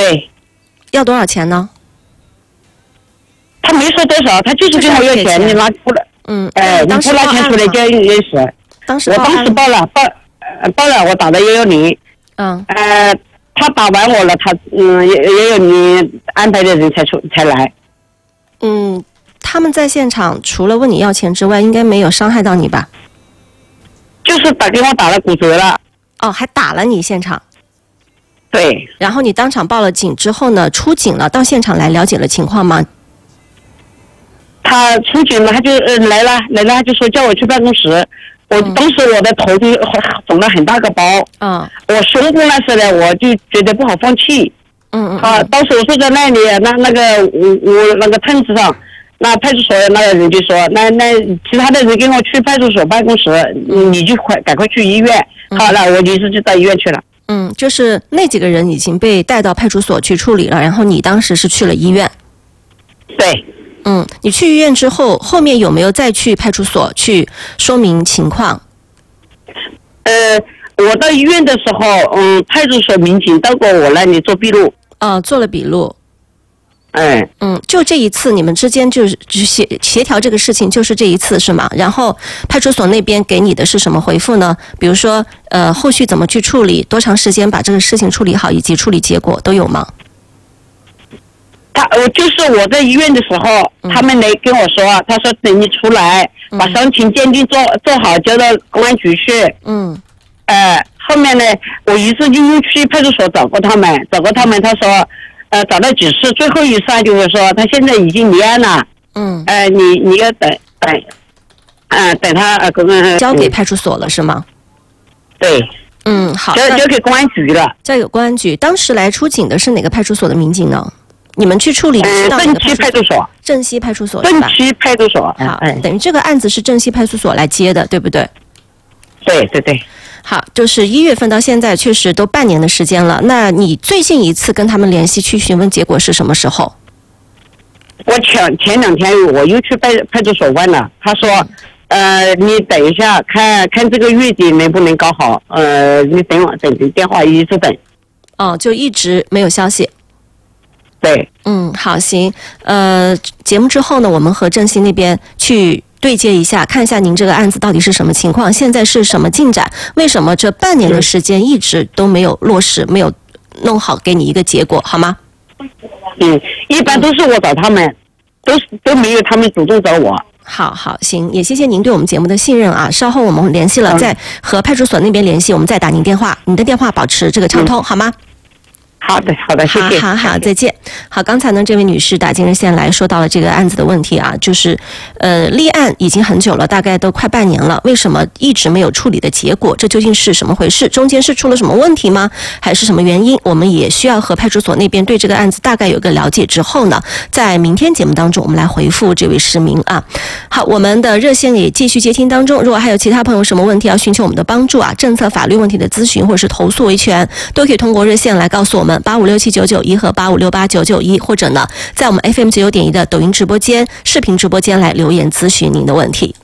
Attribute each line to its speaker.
Speaker 1: 对。
Speaker 2: 要多少钱呢？
Speaker 1: 他没说多少，他就是跟我要钱，你拿出来。你不拿钱出来就认识。我当时报了，我打的110。他打完我了，他也有你安排的人才来。
Speaker 2: 他们在现场除了问你要钱之外，应该没有伤害到你吧？
Speaker 1: 就是给我打了骨折了。
Speaker 2: 哦，还打了你现场？
Speaker 1: 对。
Speaker 2: 然后你当场报了警之后呢，出警了，到现场来了解了情况吗？
Speaker 1: 他出警了，他就来了，他就说叫我去办公室。当时我的头就肿了很大个包。我胸部那时呢，我就觉得不好放气。当时我坐在那里，那个我那个凳子上，那派出所那个人就说，那其他的人跟我去派出所办公室，你就赶快去医院。好了，我于是就到医院去了。
Speaker 2: 就是那几个人已经被带到派出所去处理了，然后你当时是去了医院。
Speaker 1: 对。
Speaker 2: 你去医院之后，后面有没有再去派出所去说明情况？
Speaker 1: 我到医院的时候，派出所民警到过我那里做笔录。
Speaker 2: 做了笔录。就这一次，你们之间就是协调这个事情，就是这一次是吗？然后派出所那边给你的是什么回复呢？比如说，后续怎么去处理，多长时间把这个事情处理好，以及处理结果都有吗？
Speaker 1: 就是我在医院的时候，他们来跟我说，他说等你出来，把伤情鉴定做好，交到公安局去。后面呢，我一次就又去派出所找过他们，他说，找到几次，最后一次就是说他现在已经立案了。你要等他
Speaker 2: 交给派出所了是吗？
Speaker 1: 对。
Speaker 2: 好。
Speaker 1: 交给公安局了。
Speaker 2: 交给公安局。当时来出警的是哪个派出所的民警呢？你们去处理知道哪个派出所？镇西派出所。
Speaker 1: 镇西派出所。
Speaker 2: 好，等于这个案子是镇西派出所来接的，对不对？
Speaker 1: 对对对。
Speaker 2: 好，就是1月份到现在确实都半年的时间了。那你最近一次跟他们联系去询问结果是什么时候？
Speaker 1: 我前2天我又去派出所问了，他说，你等一下，看这个月底能不能搞好，你等电话一直等。
Speaker 2: 就一直没有消息。
Speaker 1: 对。
Speaker 2: 好，行。节目之后呢，我们和郑西那边去对接一下，看一下您这个案子到底是什么情况，现在是什么进展？为什么这半年的时间一直都没有落实，没有弄好给你一个结果，好吗？
Speaker 1: 一般都是我找他们，都没有他们主动找我。
Speaker 2: 好，行，也谢谢您对我们节目的信任啊。稍后我们联系了，再和派出所那边联系，我们再打您电话，您的电话保持这个畅通，好吗？
Speaker 1: 好的，谢谢。
Speaker 2: 好，再见。好，刚才呢，这位女士打进热线来说到了这个案子的问题啊，就是立案已经很久了，大概都快半年了，为什么一直没有处理的结果？这究竟是什么回事？中间是出了什么问题吗？还是什么原因？我们也需要和派出所那边对这个案子大概有个了解之后呢，在明天节目当中我们来回复这位市民啊。好，我们的热线也继续接听当中，如果还有其他朋友什么问题要寻求我们的帮助啊，政策法律问题的咨询或者是投诉维权，都可以通过热线来告诉我们85679991和85689991，或者呢，在我们FM 99.1的抖音直播间、视频直播间来留言咨询您的问题。